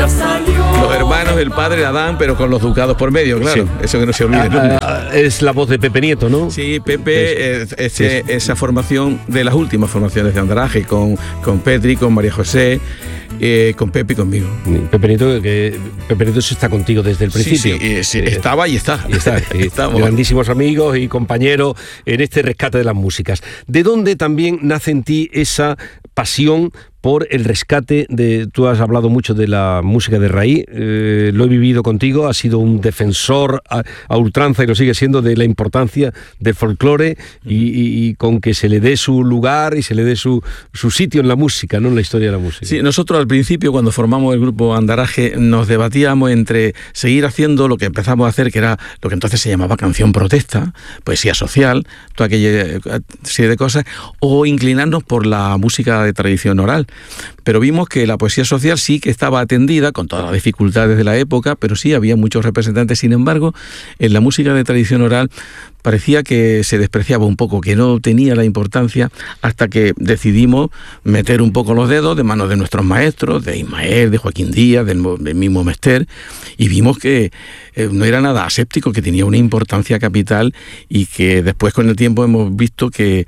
Los hermanos del padre Adán, pero con los ducados por medio, claro. Sí. Eso que no se olvide nunca. Es la voz de Pepe Nieto, ¿no? Sí, Pepe, esa formación de las últimas formaciones de Andaraje, con Petri, con María José, con Pepe y conmigo. Pepe Nieto está contigo desde el principio. Sí, estaba y está. Grandísimos amigos y compañeros en este rescate de las músicas. ¿De dónde también nace en ti esa pasión por el rescate de... Tú has hablado mucho de la música de raíz, lo he vivido contigo, has sido un defensor a ultranza y lo sigue siendo de la importancia del folclore y con que se le dé su lugar y se le dé su sitio en la música, no en la historia de la música. Sí, nosotros al principio, cuando formamos el grupo Andaraje, nos debatíamos entre seguir haciendo lo que empezamos a hacer, que era lo que entonces se llamaba canción protesta, poesía social, toda aquella serie de cosas, o inclinarnos por la música de tradición oral. Pero vimos que la poesía social sí que estaba atendida, con todas las dificultades de la época, pero sí había muchos representantes. Sin embargo, en la música de tradición oral parecía que se despreciaba un poco, que no tenía la importancia, hasta que decidimos meter un poco los dedos de manos de nuestros maestros, de Ismael, de Joaquín Díaz, del mismo Mester, y vimos que no era nada aséptico, que tenía una importancia capital y que después con el tiempo hemos visto que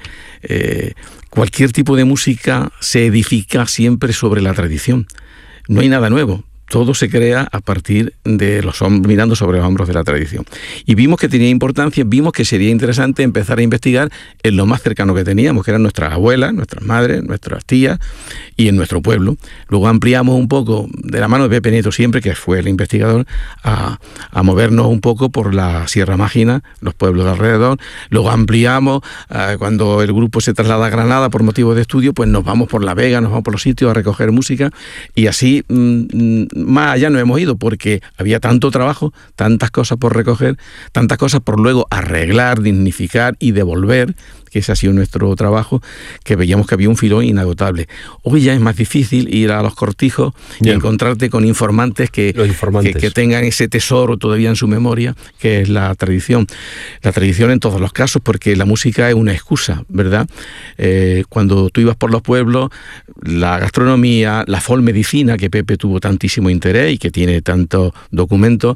cualquier tipo de música se edifica siempre sobre la tradición. No hay nada nuevo. Todo se crea a partir de los hombros, mirando sobre los hombros de la tradición. Y vimos que tenía importancia, vimos que sería interesante empezar a investigar en lo más cercano que teníamos, que eran nuestras abuelas, nuestras madres, nuestras tías y en nuestro pueblo. Luego ampliamos un poco, de la mano de Pepe Nieto siempre, que fue el investigador, a movernos un poco por la Sierra Mágina, los pueblos de alrededor. Luego ampliamos, cuando el grupo se traslada a Granada por motivos de estudio, pues nos vamos por La Vega, nos vamos por los sitios a recoger música y así... más allá no hemos ido porque había tanto trabajo, tantas cosas por recoger, tantas cosas por luego arreglar, dignificar y devolver, que ese ha sido nuestro trabajo, que veíamos que había un filón inagotable. Hoy ya es más difícil ir a los cortijos y encontrarte con informantes que tengan ese tesoro todavía en su memoria, que es la tradición. La tradición en todos los casos, porque la música es una excusa, ¿verdad? Cuando tú ibas por los pueblos, la gastronomía, la folmedicina, que Pepe tuvo tantísimo interés y que tiene tantos documentos,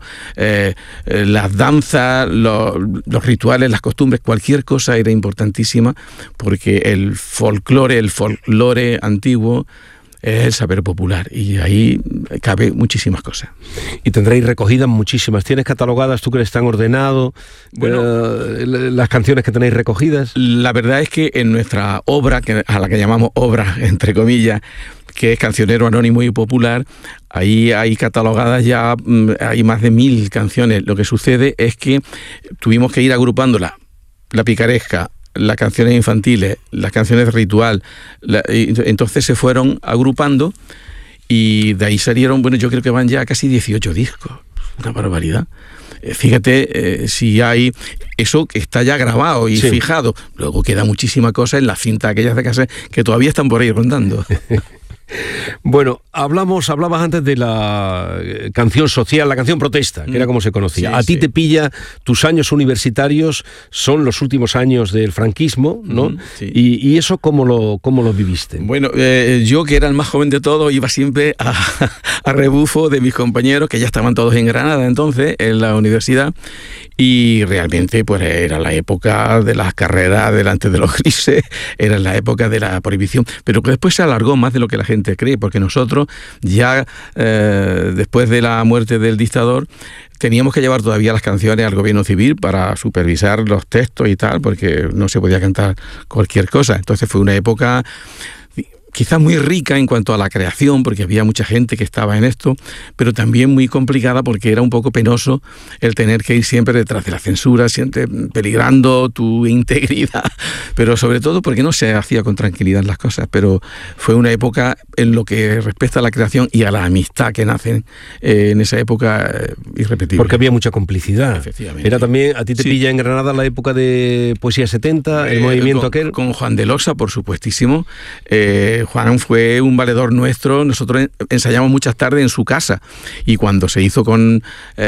las danzas, los rituales, las costumbres, cualquier cosa era importantísima, porque el folclore antiguo es el saber popular y ahí cabe muchísimas cosas. Y tendréis recogidas muchísimas. ¿Tienes catalogadas, tú que eres tan ordenado, las canciones que tenéis recogidas? La verdad es que en nuestra obra, a la que llamamos obra, entre comillas, que es Cancionero Anónimo y Popular, ahí hay catalogadas ya, hay más de 1000 canciones. Lo que sucede es que tuvimos que ir agrupándola, la picaresca, las canciones infantiles, las canciones de ritual, entonces se fueron agrupando y de ahí salieron, yo creo que van ya casi 18 discos, una barbaridad. Fíjate si hay eso que está ya grabado y fijado, luego queda muchísima cosa en las cintas aquellas de cassette que todavía están por ahí rondando. Bueno, hablabas antes de la canción social, la canción protesta, que era como se conocía. A ti te pilla, tus años universitarios son los últimos años del franquismo, ¿no? Sí. ¿Y eso cómo lo viviste? Bueno, yo, que era el más joven de todos, iba siempre a rebufo de mis compañeros, que ya estaban todos en Granada entonces, en la universidad, y realmente pues era la época de las carreras delante de los grises, era la época de la prohibición, pero que después se alargó más de lo que la gente cree, porque nosotros ya después de la muerte del dictador teníamos que llevar todavía las canciones al gobierno civil para supervisar los textos y tal, porque no se podía cantar cualquier cosa. Entonces fue una época quizás muy rica en cuanto a la creación, porque había mucha gente que estaba en esto, pero también muy complicada porque era un poco penoso el tener que ir siempre detrás de la censura, siempre peligrando tu integridad, pero sobre todo porque no se hacía con tranquilidad las cosas. Pero fue una época en lo que respecta a la creación y a la amistad que nacen en esa época irrepetible. Porque había mucha complicidad. Efectivamente. Era también, a ti te pilla en Granada la época de Poesía 70, el movimiento aquel. Con Juan de Losa, por supuestísimo. Juan fue un valedor nuestro. Nosotros ensayamos muchas tardes en su casa, y cuando se hizo con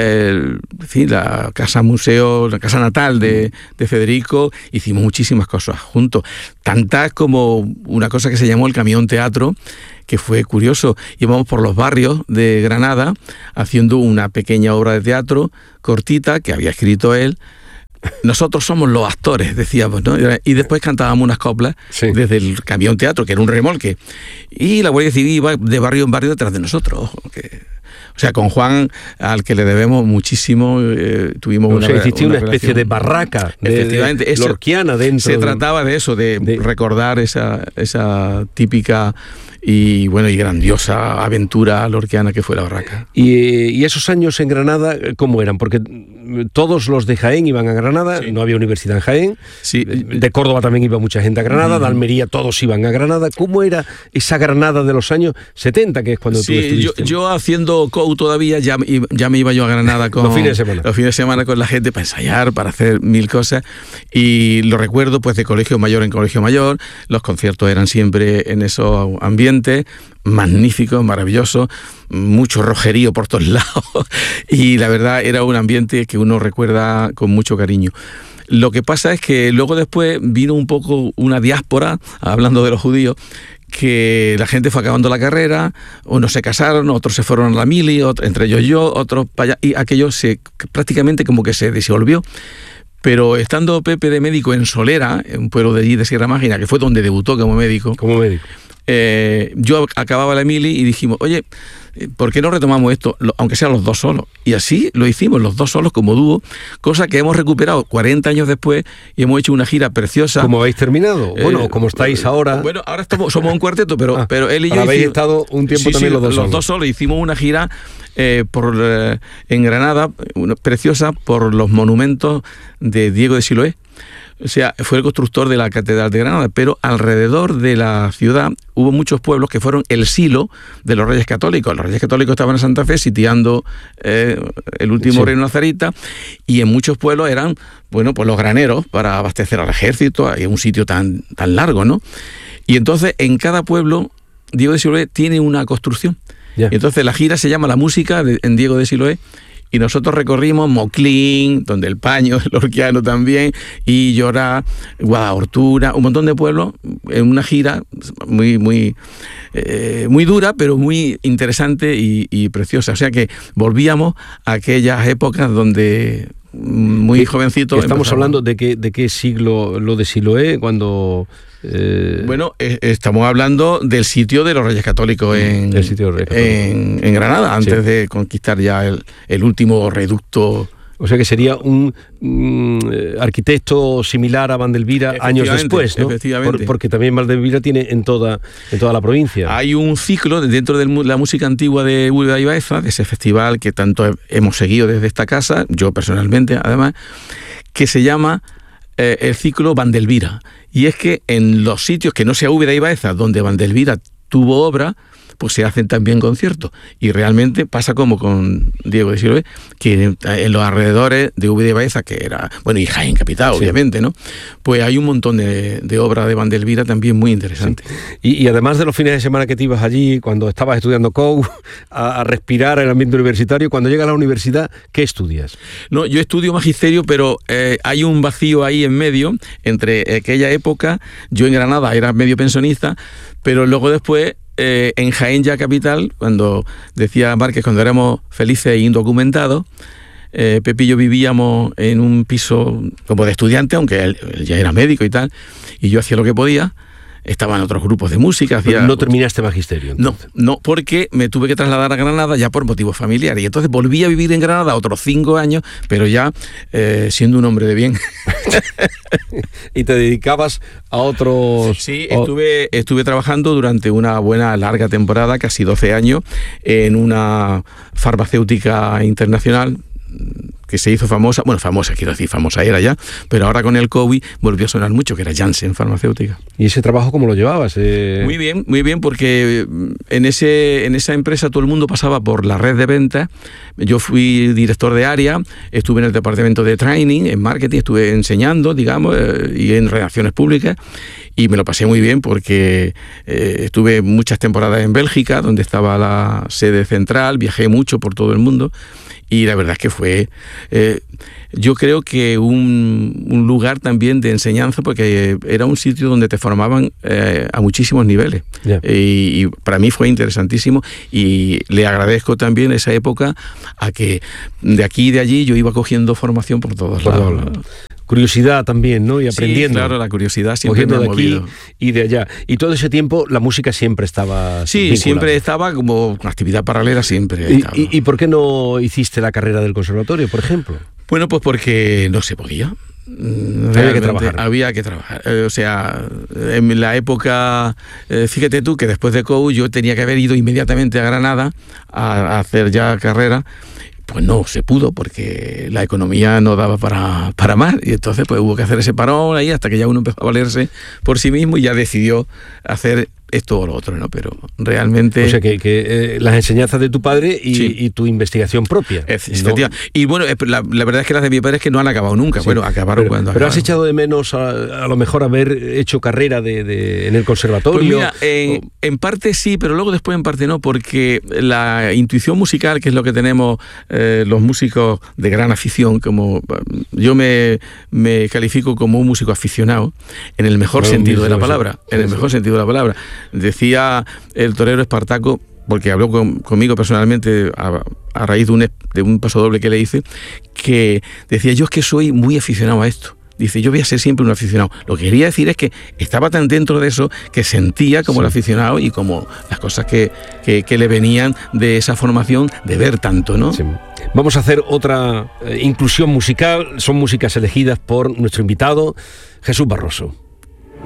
la casa museo, la casa natal de Federico, hicimos muchísimas cosas juntos, tantas como una cosa que se llamó el Camión Teatro, que fue curioso. Íbamos por los barrios de Granada haciendo una pequeña obra de teatro cortita que había escrito él. Nosotros somos los actores, decíamos, ¿no? Y después cantábamos unas coplas desde el Camión Teatro, que era un remolque, y la Guardia Civil iba de barrio en barrio detrás de nosotros. O sea, con Juan, al que le debemos muchísimo, tuvimos una especie de barraca, efectivamente, lorquiana dentro. Se trataba de eso, de recordar esa típica y grandiosa aventura lorquiana que fue la barraca. ¿Y esos años en Granada cómo eran? Porque todos los de Jaén iban a Granada, no había universidad en Jaén, de Córdoba también iba mucha gente a Granada, de Almería todos iban a Granada. ¿Cómo era esa Granada de los años 70, que es cuando tú estuviste? Yo haciendo COU todavía ya me iba yo a Granada con los fines de semana con la gente para ensayar, para hacer mil cosas, y lo recuerdo pues de colegio mayor en colegio mayor. Los conciertos eran siempre en esos ambientes magníficos, maravillosos, mucho rojerío por todos lados, y la verdad era un ambiente que uno recuerda con mucho cariño. Lo que pasa es que luego después vino un poco una diáspora, hablando de los judíos, que la gente fue acabando la carrera, unos se casaron, otros se fueron a la mili, entre ellos yo, otros para allá, y aquello prácticamente como que se disolvió. Pero estando Pepe de médico en Solera, un pueblo de allí de Sierra Mágina, que fue donde debutó como médico. Yo acababa la mili y dijimos, oye, ¿por qué no retomamos esto, aunque sean los dos solos? Y así lo hicimos, los dos solos como dúo, cosa que hemos recuperado 40 años después, y hemos hecho una gira preciosa. ¿Cómo habéis terminado? ¿Cómo estáis ahora? Bueno, ahora somos un cuarteto, pero él y yo habéis estado un tiempo también los dos solos. Hicimos una gira en Granada, preciosa, por los monumentos de Diego de Siloé. O sea, fue el constructor de la Catedral de Granada, pero alrededor de la ciudad hubo muchos pueblos que fueron el silo de los Reyes Católicos. Los Reyes Católicos estaban en Santa Fe sitiando el último reino nazarita, y en muchos pueblos eran, pues los graneros para abastecer al ejército. Hay un sitio tan largo, ¿no? Y entonces en cada pueblo Diego de Siloé tiene una construcción. Y entonces la gira se llama La Música en Diego de Siloé. Y nosotros recorrimos Moclín, donde el Paño, el Lorquiano también, y Llorá, Guadalhortura, un montón de pueblos, en una gira muy dura, pero muy interesante y preciosa. O sea que volvíamos a aquellas épocas donde muy jovencito. Estamos hablando de qué siglo lo de Siloé, cuando... estamos hablando del sitio de los Reyes Católicos en Granada, antes de conquistar ya el último reducto. O sea que sería un arquitecto similar a Vandelvira años después, ¿no? Efectivamente. Porque también Vandelvira tiene en toda la provincia. Hay un ciclo dentro de la música antigua de Úbeda y Baeza, de ese festival que tanto hemos seguido desde esta casa, yo personalmente además, que se llama el ciclo Vandelvira. Y es que en los sitios que no sea Úbeda y Baeza, donde Vandelvira tuvo obra, pues se hacen también conciertos. Y realmente pasa como con Diego de Siloé, que en los alrededores de Úbeda y Baeza, que era, y Jaén capital, obviamente, ¿no? Pues hay un montón de obras de Vandelvira también muy interesantes. Sí. Y además de los fines de semana que te ibas allí, cuando estabas estudiando COU, a respirar el ambiente universitario, cuando llegas a la universidad, ¿qué estudias? No, yo estudio magisterio, pero hay un vacío ahí en medio, entre aquella época, yo en Granada era medio pensionista, pero luego después... en Jaén ya capital, cuando decía Márquez, cuando éramos felices e indocumentados, Pepe y yo vivíamos en un piso como de estudiante, aunque él ya era médico y tal, y yo hacía lo que podía. Estaba en otros grupos de música. ¿No terminaste magisterio? Entonces? No, porque me tuve que trasladar a Granada ya por motivos familiares. Y entonces volví a vivir en Granada otros 5 años, pero ya siendo un hombre de bien. ¿Y te dedicabas a otros...? Sí, estuve trabajando durante una buena larga temporada, casi 12 años, en una farmacéutica internacional que se hizo famosa, bueno, famosa, quiero decir, famosa era ya, pero ahora con el COVID volvió a sonar mucho, que era Janssen Farmacéutica. ¿Y ese trabajo cómo lo llevabas? Muy bien, porque en esa empresa todo el mundo pasaba por la red de ventas. Yo fui director de área, estuve en el departamento de training, en marketing, estuve enseñando, digamos, y en relaciones públicas, y me lo pasé muy bien porque estuve muchas temporadas en Bélgica, donde estaba la sede central, viajé mucho por todo el mundo, y la verdad es que fue, yo creo que un lugar también de enseñanza, porque era un sitio donde te formaban a muchísimos niveles. Yeah. Y para mí fue interesantísimo, y le agradezco también esa época a que de aquí y de allí yo iba cogiendo formación por todos lados. Curiosidad también, ¿no? Y aprendiendo. Sí, claro, la curiosidad siempre me ha movido. De aquí y de allá. Y todo ese tiempo la música siempre estaba Sí, vinculada. Siempre estaba como actividad paralela, siempre. ¿Y por qué no hiciste la carrera del conservatorio, por ejemplo? Bueno, pues porque no se podía. Había que trabajar. O sea, en la época, fíjate tú que después de COU yo tenía que haber ido inmediatamente a Granada a hacer ya carrera. Pues no se pudo porque la economía no daba para más, y entonces pues hubo que hacer ese parón ahí hasta que ya uno empezó a valerse por sí mismo y ya decidió hacer esto o lo otro, ¿no? Pero realmente... O sea, que las enseñanzas de tu padre y tu investigación propia. ¿no? Y bueno, la verdad es que las de mi padre es que no han acabado nunca. Sí, bueno, acabaron cuando acabaron. ¿Pero has echado de menos a lo mejor haber hecho carrera en el conservatorio? Pues mira, en parte sí, pero luego después en parte no, porque la intuición musical, que es lo que tenemos los músicos de gran afición, como yo me califico como un músico aficionado, en el mejor sentido de la palabra, en el mejor sentido de la palabra. Decía el torero Espartaco, porque habló conmigo personalmente a raíz de un pasodoble que le hice, que decía: yo es que soy muy aficionado a esto. Dice, yo voy a ser siempre un aficionado. Lo que quería decir es que estaba tan dentro de eso que sentía como el aficionado y como las cosas que le venían de esa formación de ver tanto, ¿no? Sí. Vamos a hacer otra inclusión musical. Son músicas elegidas por nuestro invitado, Jesús Barroso.